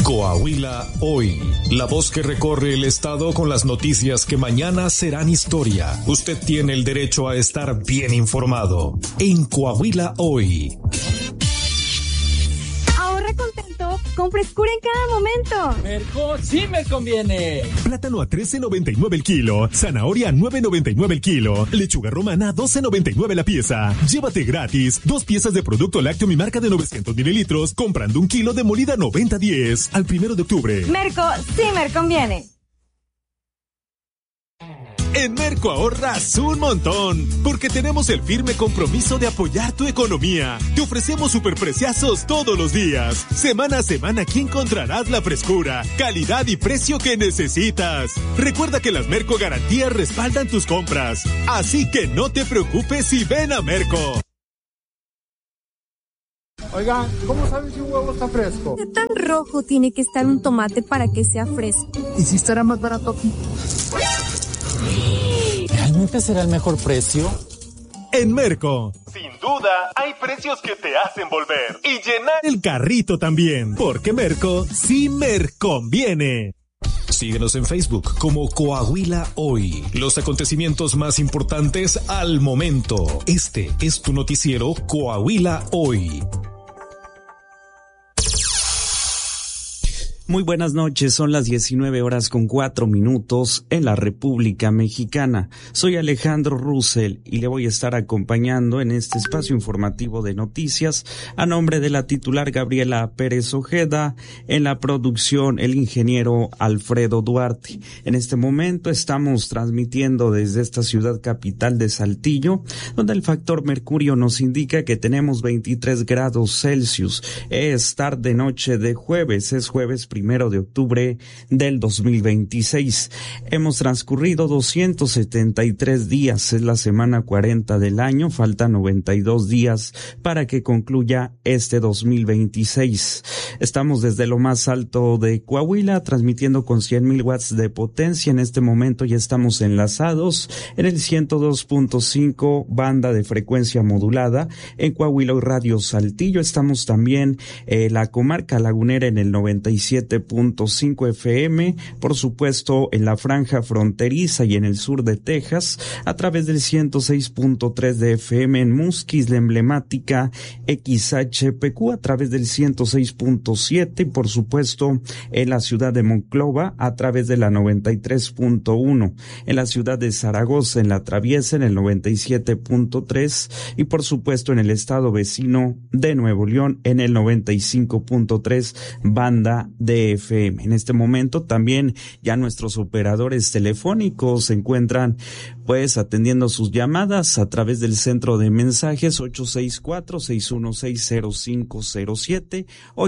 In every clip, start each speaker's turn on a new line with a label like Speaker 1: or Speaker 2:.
Speaker 1: Coahuila Hoy, la voz que recorre el estado con las noticias que mañana serán historia. Usted tiene el derecho a estar bien informado en Coahuila Hoy.
Speaker 2: Ahorra contento con frescura en cada momento.
Speaker 3: Merco sí me conviene.
Speaker 4: Plátano a $13.99 el kilo, zanahoria a $9.99 el kilo, lechuga romana a $12.99 la pieza. Llévate gratis 2 piezas de producto lácteo mi marca de 900 mililitros comprando 1 kilo de molida 90-10 al 1 de octubre.
Speaker 2: Merco sí me conviene.
Speaker 4: En Merco ahorras un montón, porque tenemos el firme compromiso de apoyar tu economía. Te ofrecemos superpreciazos todos los días. Semana a semana aquí encontrarás la frescura, calidad y precio que necesitas. Recuerda que las Merco Garantías respaldan tus compras. Así que no te preocupes y ven a Merco.
Speaker 5: Oiga, ¿cómo sabes si un huevo está fresco?
Speaker 2: ¿Qué tan rojo tiene que estar un tomate para que sea fresco?
Speaker 5: ¿Y si estará más barato aquí?
Speaker 3: ¿Realmente será el mejor precio?
Speaker 4: En Merco, sin duda, hay precios que te hacen volver y llenar el carrito también, porque Merco sí conviene.
Speaker 1: Síguenos en Facebook como Coahuila Hoy. Los acontecimientos más importantes al momento. Este es tu noticiero Coahuila Hoy.
Speaker 6: Muy buenas noches, son las 19:04 en la República Mexicana. Soy Alejandro Russell y le voy a estar acompañando en este espacio informativo de noticias a nombre de la titular Gabriela Pérez Ojeda, en la producción el ingeniero Alfredo Duarte. En este momento estamos transmitiendo desde esta ciudad capital de Saltillo, donde el factor mercurio nos indica que tenemos 23 grados Celsius. Es tarde noche de jueves, es jueves 1 de octubre del 2026. Hemos transcurrido 273 días, es la semana 40 del año, faltan 92 días para que concluya este 2026. Estamos desde lo más alto de Coahuila, transmitiendo con 100,000 watts de potencia. En este momento ya estamos enlazados en el 102.5 banda de frecuencia modulada en Coahuila y Radio Saltillo. Estamos también la comarca lagunera en el 97.5 FM, por supuesto en la franja fronteriza y en el sur de Texas, a través del 106.3 de FM en Musquis, la emblemática XHPQ, a través del 106.7 y por supuesto en la ciudad de Monclova, a través de la 93.1, en la ciudad de Zaragoza, en la Traviesa, en el 97.3 y por supuesto en el estado vecino de Nuevo León, en el 95.3 banda de FM. En este momento también ya nuestros operadores telefónicos se encuentran pues atendiendo sus llamadas a través del centro de mensajes 864-616-0507,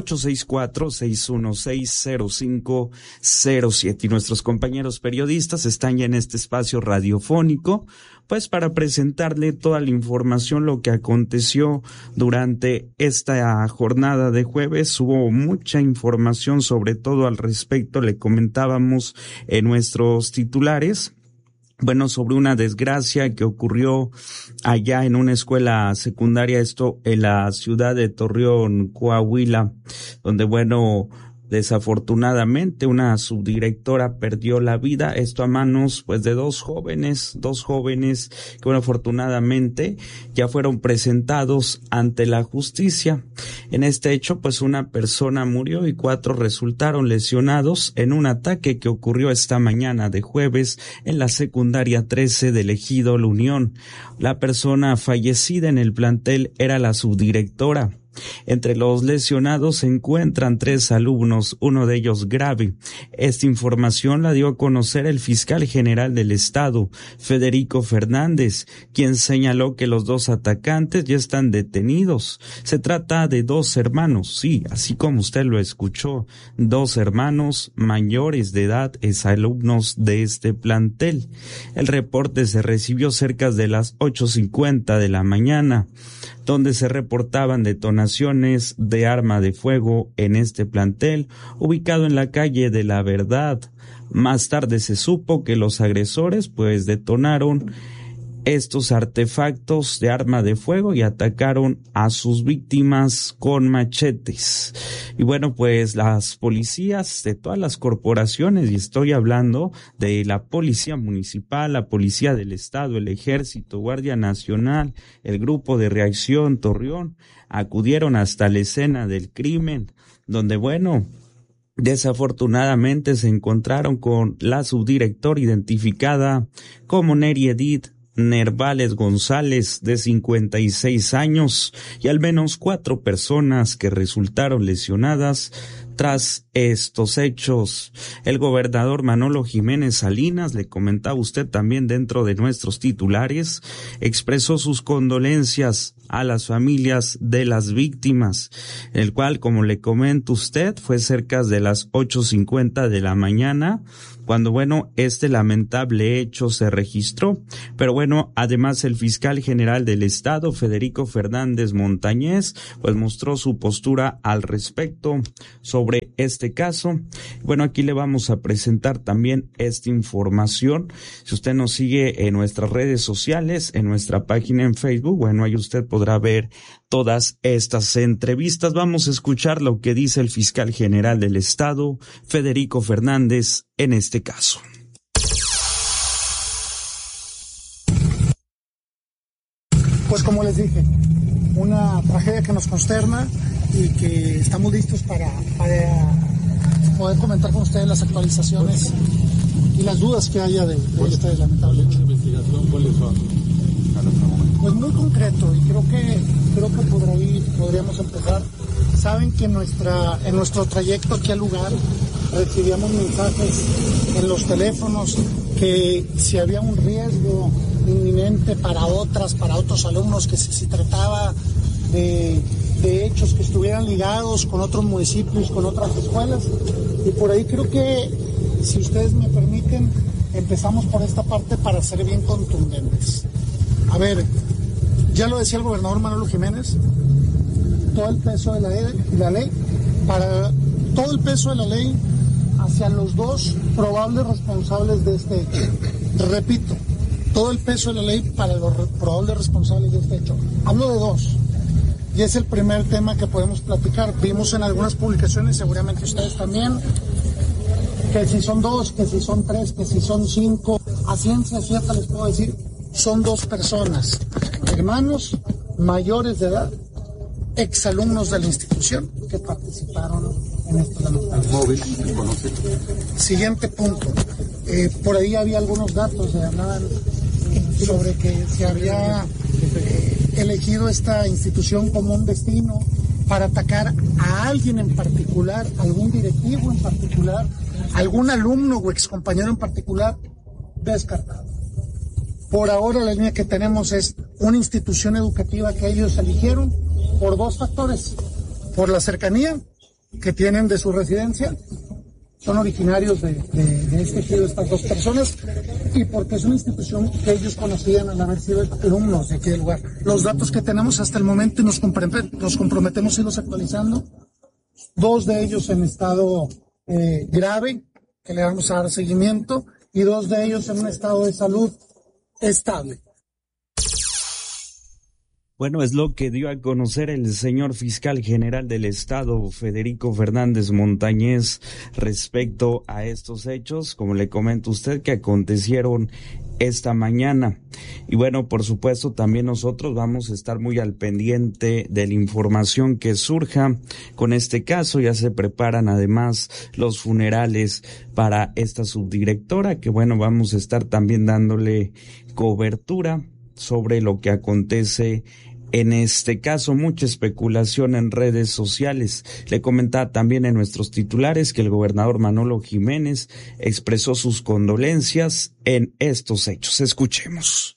Speaker 6: 864-616-0507. Y nuestros compañeros periodistas están ya en este espacio radiofónico pues para presentarle toda la información, lo que aconteció durante esta jornada de jueves. Hubo mucha información, sobre todo al respecto, le comentábamos en nuestros titulares, bueno, sobre una desgracia que ocurrió allá en una escuela secundaria, esto en la ciudad de Torreón, Coahuila, donde, bueno, desafortunadamente una subdirectora perdió la vida, esto a manos pues de dos jóvenes que bueno, afortunadamente ya fueron presentados ante la justicia. En este hecho pues una persona murió y 4 resultaron lesionados en un ataque que ocurrió esta mañana de jueves en la secundaria 13 del ejido La Unión. La persona fallecida en el plantel era la subdirectora. Entre los lesionados se encuentran 3 alumnos, uno de ellos grave. Esta información la dio a conocer el fiscal general del estado, Federico Fernández, quien señaló que los 2 atacantes ya están detenidos. Se trata de 2 hermanos, sí, así como usted lo escuchó, 2 hermanos mayores de edad, exalumnos de este plantel. El reporte se recibió cerca de las 8:50 de la mañana, donde se reportaban detonaciones de arma de fuego en este plantel, ubicado en la calle de La Verdad. Más tarde se supo que los agresores pues detonaron estos artefactos de arma de fuego y atacaron a sus víctimas con machetes. Y bueno, pues las policías de todas las corporaciones, y estoy hablando de la Policía Municipal, la Policía del Estado, el Ejército, Guardia Nacional, el Grupo de Reacción Torreón, acudieron hasta la escena del crimen, donde bueno, desafortunadamente se encontraron con la subdirectora identificada como Neri Edith Nervales González, de 56 años, y al menos 4 personas que resultaron lesionadas tras estos hechos. El gobernador Manolo Jiménez Salinas, le comentaba usted también dentro de nuestros titulares, expresó sus condolencias a las familias de las víctimas, el cual, como le comento usted, fue cerca de las 8:50 de la mañana, cuando bueno, este lamentable hecho se registró. Pero bueno, además el fiscal general del estado, Federico Fernández Montañez, pues mostró su postura al respecto sobre este caso. Bueno, aquí le vamos a presentar también esta información. Si usted nos sigue en nuestras redes sociales, en nuestra página en Facebook, bueno, ahí usted podrá ver todas estas entrevistas. Vamos a escuchar lo que dice el fiscal general del estado, Federico Fernández, en este caso.
Speaker 5: Pues como les dije, una tragedia que nos consterna y que estamos listos para poder comentar con ustedes las actualizaciones y las dudas que haya de este lamentable hecho.
Speaker 7: ¿Cuáles son?
Speaker 5: Pues muy concreto, y creo que por ahí podríamos empezar. Saben que en nuestro trayecto aquí al lugar recibíamos mensajes en los teléfonos que si había un riesgo inminente para otros alumnos, que si trataba de hechos que estuvieran ligados con otros municipios, con otras escuelas, y por ahí creo que, si ustedes me permiten, empezamos por esta parte para ser bien contundentes. A ver, ya lo decía el gobernador Manolo Jiménez, todo el peso de la ley, para todo el peso de la ley hacia los 2 probables responsables de este hecho. Repito, todo el peso de la ley para los probables responsables de este hecho. Hablo de 2. Y es el primer tema que podemos platicar. Vimos en algunas publicaciones, seguramente ustedes también, que si son 2, que si son 3, que si son 5. A ciencia cierta les puedo decir, son 2 personas, hermanos mayores de edad, exalumnos de la institución, que participaron en este lamentable.
Speaker 7: ¿Móvil? ¿Conoce?
Speaker 5: Siguiente punto. Por ahí había algunos datos, hablaban sobre que se había elegido esta institución como un destino para atacar a alguien en particular, algún directivo en particular, algún alumno o excompañero en particular. Descartado. Por ahora la línea que tenemos es una institución educativa que ellos eligieron por 2 factores: por la cercanía que tienen de su residencia, son originarios de este ejido estas 2 personas, y porque es una institución que ellos conocían al haber sido alumnos de aquel lugar. Los datos que tenemos hasta el momento, y nos comprometemos a irlos actualizando, 2 de ellos en estado grave, que le vamos a dar seguimiento, y 2 de ellos en un estado de salud estable.
Speaker 6: Bueno, es lo que dio a conocer el señor fiscal general del estado, Federico Fernández Montañez, respecto a estos hechos, como le comenta usted, que acontecieron esta mañana. Y bueno, por supuesto, también nosotros vamos a estar muy al pendiente de la información que surja con este caso. Ya se preparan además los funerales para esta subdirectora, que bueno, vamos a estar también dándole cobertura sobre lo que acontece en este caso. Mucha especulación en redes sociales. Le comentaba también en nuestros titulares que el gobernador Manolo Jiménez expresó sus condolencias en estos hechos. Escuchemos.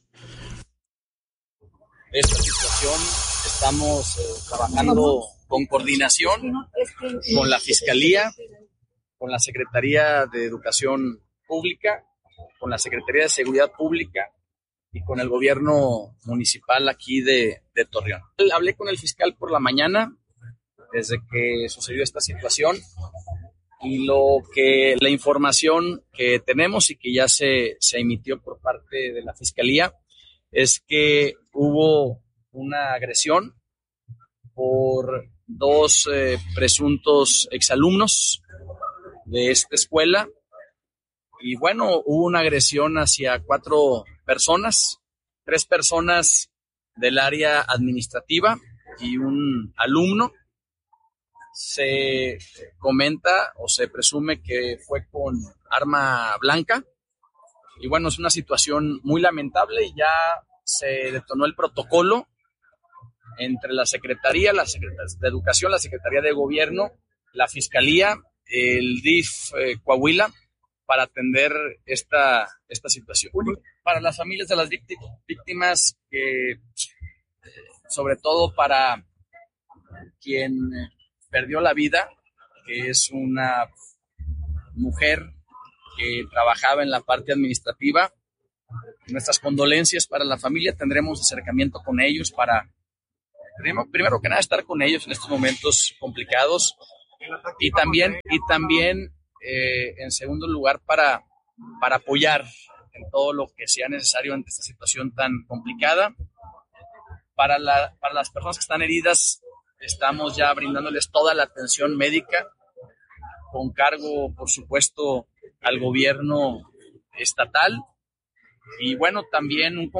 Speaker 8: Esta situación estamos trabajando con coordinación con la Fiscalía, con la Secretaría de Educación Pública, con la Secretaría de Seguridad Pública y con el gobierno municipal aquí de Torreón. Hablé con el fiscal por la mañana, desde que sucedió esta situación, y la información que tenemos y que ya se emitió por parte de la Fiscalía es que hubo una agresión por dos presuntos exalumnos de esta escuela. Y bueno, hubo una agresión hacia 4 personas, 3 personas del área administrativa y un alumno. Se comenta o se presume que fue con arma blanca. Y bueno, es una situación muy lamentable y ya se detonó el protocolo entre la Secretaría de Educación, la Secretaría de Gobierno, la Fiscalía, el DIF Coahuila, para atender esta situación. Para las familias de las víctimas, sobre todo para quien perdió la vida, que es una mujer que trabajaba en la parte administrativa, nuestras condolencias para la familia. Tendremos acercamiento con ellos para, primero que nada, estar con ellos en estos momentos complicados y también en segundo lugar para apoyar en todo lo que sea necesario ante esta situación tan complicada. Para las personas que están heridas, estamos ya brindándoles toda la atención médica con cargo, por supuesto, al gobierno estatal. Y bueno, también un